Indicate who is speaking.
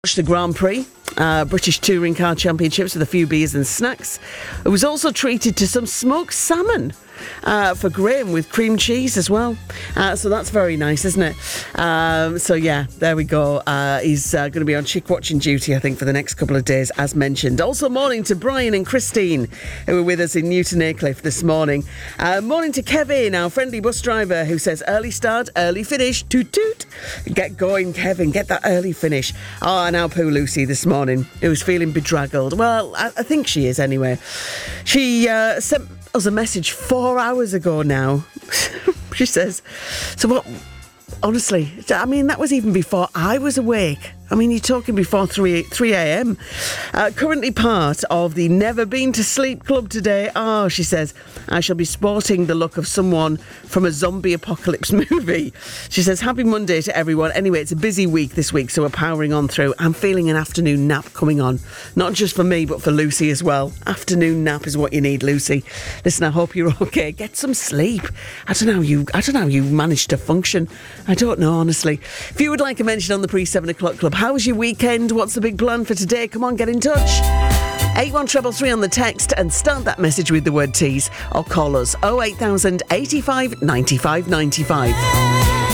Speaker 1: Watched the Grand Prix, British Touring Car Championships with a few beers and snacks. It was also treated to some smoked salmon for Graham with cream cheese as well. So that's very nice, isn't it? So yeah, there we go. He's going to be on chick watching duty, I think, for the next couple of days, as mentioned. Also morning to Brian and Christine, who were with us in Newton Aycliffe this morning. Morning to Kevin, our friendly bus driver, who says early start, early finish, toot toot. Get going, Kevin, get that early finish. Oh, and our Pooh Lucy this morning, who's feeling bedraggled. Well, I think she is anyway. She sent us a message 4 hours ago now. She says, so what, honestly, I mean, that was even before I was awake. I mean, you're talking before 3 a.m. Currently part of the Never Been to Sleep Club today. Oh, she says, I shall be sporting the look of someone from a zombie apocalypse movie. She says, happy Monday to everyone. Anyway, it's a busy week this week, so we're powering on through. I'm feeling an afternoon nap coming on. Not just for me, but for Lucy as well. Afternoon nap is what you need, Lucy. Listen, I hope you're okay. Get some sleep. I don't know how you managed to function. I don't know, honestly. If you would like a mention on the pre-7 o'clock club, how was your weekend? What's the big plan for today? Come on, get in touch. 81333 on the text and start that message with the word tease, or call us 08000 85 95 95.